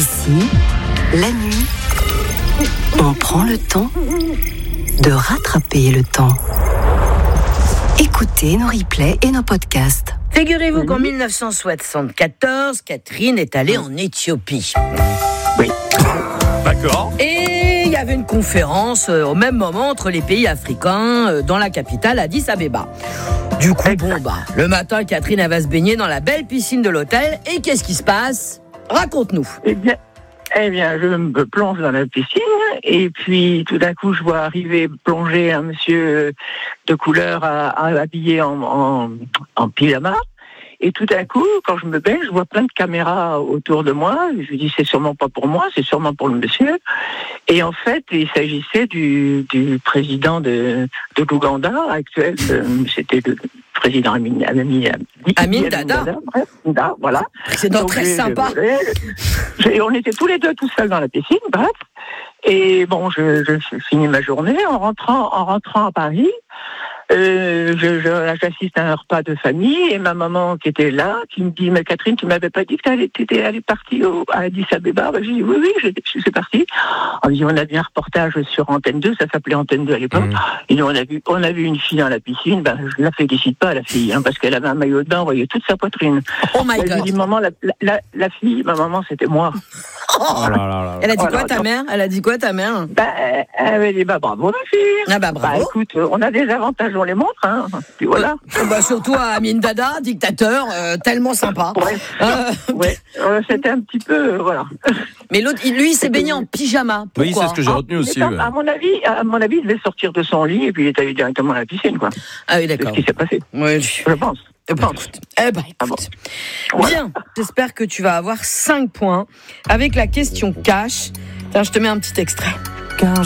Ici, la nuit, on prend le temps de rattraper le temps. Écoutez nos replays et nos podcasts. Figurez-vous qu'en 1974, Catherine est allée en Éthiopie. Oui. D'accord. Et il y avait une conférence au même moment entre les pays africains dans la capitale Addis Abeba. Du coup, le matin, Catherine, elle va se baigner dans la belle piscine de l'hôtel. Et qu'est-ce qui se passe ? Raconte-nous. Eh bien, je me plonge dans la piscine et puis tout d'un coup, je vois arriver plonger un monsieur de couleur habillé en pyjama. Et tout d'un coup, quand je me baigne, je vois plein de caméras autour de moi. Je dis, c'est sûrement pas pour moi, c'est sûrement pour le monsieur. Et en fait, il s'agissait du président de l'Ouganda actuel. C'était le président Amin Dada. Bref, Dada, voilà. C'est donc très sympa. On était tous les deux tout seuls dans la piscine, bref. Et bon, je finis ma journée. En rentrant à Paris, j'assiste à un repas de famille et ma maman qui était là, qui me dit, mais Catherine, tu m'avais pas dit que elle est partie à Addis Abeba. J'ai dit, oui, je suis partie. On dit, on a vu un reportage sur Antenne 2, ça s'appelait Antenne 2 à l'époque. Et nous, on a vu une fille dans la piscine, je la félicite pas, la fille, parce qu'elle avait un maillot de bain, on voyait toute sa poitrine. Oh my God. Je lui dis, maman, la fille, ma maman, c'était moi. Oh là là. Elle a dit quoi, ta mère ? Elle a dit quoi, ta mère ? Elle m'a dit, bravo, ma fille. Ah bravo. Écoute, on a des avantages, on les montre, hein. Puis voilà. Surtout à Amin Dada, dictateur, tellement sympa. Ouais. C'était un petit peu, voilà. Mais l'autre, lui, il s'est baigné en pyjama. Pourquoi ? Oui, c'est ce que j'ai retenu aussi. Ouais. À mon avis, il devait sortir de son lit et puis il est allé directement à la piscine, quoi. Ah oui, d'accord. C'est ce qui s'est passé. Oui, je pense. Écoute. Bien, j'espère que tu vas avoir 5 points avec la question cash. Tiens, je te mets un petit extrait.